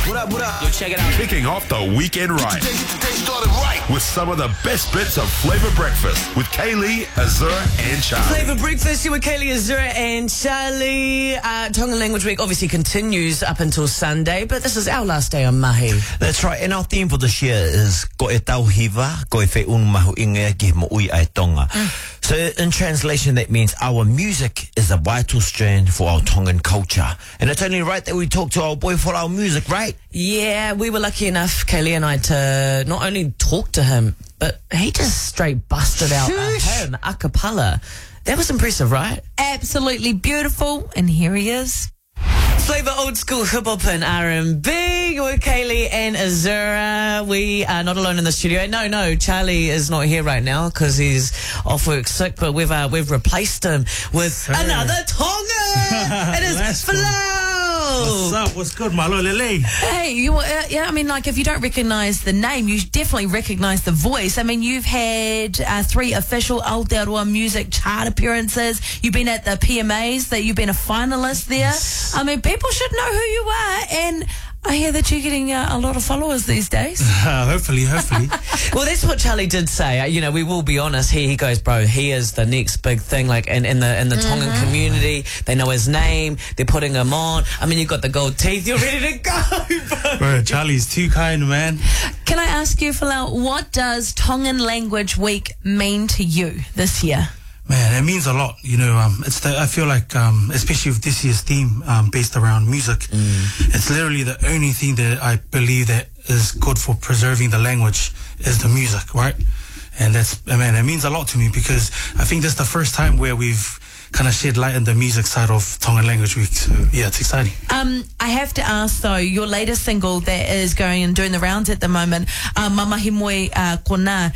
What up, what up? Yo, check it out. Kicking off the weekend right. Started right. With some of the best bits of Flavour Breakfast with Kaylee, Azura and Charlie. Flavour Breakfast here with Kaylee, Azura and Charlie. Tongan Language Week obviously continues up until Sunday, but this is our last day on Mahi. That's right, and our theme for this year is Ko e tauhiwa, ko e whe'unu mahu inga ki mo ui ai tonga. So in translation, that means our music is a vital strand for our Tongan culture. And it's only right that we talk to our boy for our music, right? Yeah, we were lucky enough, Kaylee and I, to not only talk to him, but he just straight busted out a hymn, a cappella. That was impressive, right? Absolutely beautiful, and here he is. Flavour old school hip hop and R&B with Kaylee and Azura. We are not alone in the studio. No, Charlie is not here right now because he's off work sick. But we've replaced him with another Tonga. It is Flau. What's up? What's good, Malo Lele? Hey, yeah, I mean, like, if you don't recognise the name, you definitely recognise the voice. I mean, you've had 3 official Aotearoa Music Chart appearances. You've been at the PMAs, that you've been a finalist there. I mean, people should know who you are, and I hear that you're getting a lot of followers these days. Hopefully. Well, that's what Charlie did say. You know, we will be honest. He goes, bro, he is the next big thing. Like in the Tongan community, they know his name. They're putting him on. I mean, you've got the gold teeth. You're ready to go, Bro, Charlie's too kind, man. Can I ask you, Flau, what does Tongan Language Week mean to you this year? Man, it means a lot. You know, I feel like, especially with this year's theme based around music, it's literally the only thing that I believe that is good for preserving the language is the music, right? And it means a lot to me because I think this is the first time where we've kind of shed light on the music side of Tongan Language Week. So, yeah, it's exciting. I have to ask, though, your latest single that is going and doing the rounds at the moment, Mamahimoi Kona,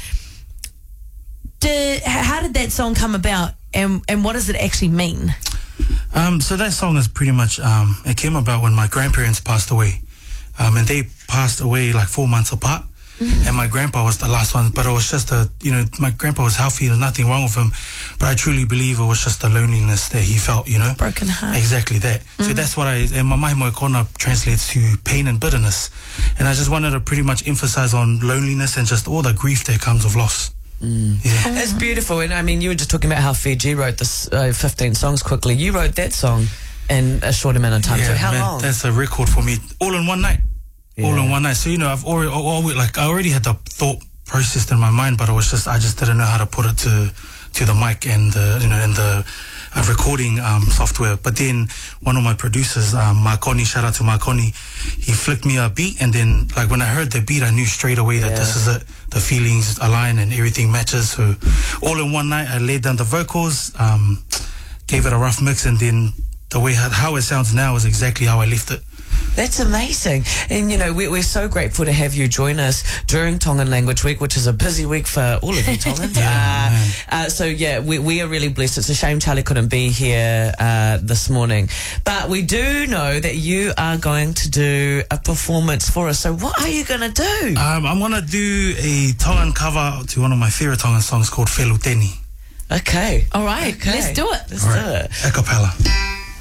how did that song come about, and what does it actually mean? So that song is pretty much, it came about when my grandparents passed away. And they passed away like 4 months apart. And my grandpa was the last one, but it was just my grandpa was healthy, there's nothing wrong with him. But I truly believe it was just the loneliness that he felt, Broken heart. Exactly that. So that's what and Mamahimoi Kona translates to pain and bitterness. And I just wanted to pretty much emphasize on loneliness and just all the grief that comes with loss. Yeah. It's beautiful. And I mean, you were just talking about how Fiji wrote this 15 songs quickly. You wrote that song in a short amount of time. Yeah, so how long? That's a record for me. All in one night. Yeah. All in one night. So, I've I already had the thought processed in my mind, but I just didn't know how to put it to the mic and the recording software. But then one of my producers, Marconi, shout out to Marconi, he flicked me a beat, and then like when I heard the beat, I knew straight away that this is it. The feelings align and everything matches. So all in one night, I laid down the vocals, gave it a rough mix, and then the way how it sounds now is exactly how I left it. That's amazing. And, we're so grateful to have you join us during Tongan Language Week, which is a busy week for all of you Tongans. We are really blessed. It's a shame Charlie couldn't be here this morning. But we do know that you are going to do a performance for us. So what are you going to do? I'm going to do a Tongan cover to one of my favorite Tongan songs called Feluteni. Okay. All right. Okay. Let's do it. Let's do it. A cappella.